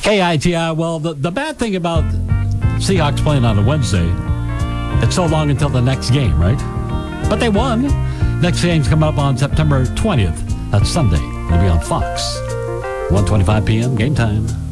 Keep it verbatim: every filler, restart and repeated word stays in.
K I T I, well, the, the bad thing about Seahawks playing on a Wednesday, it's so long until the next game, right? But they won. Next game's coming up on September twentieth. That's Sunday. It'll be on Fox. one twenty-five p.m. game time.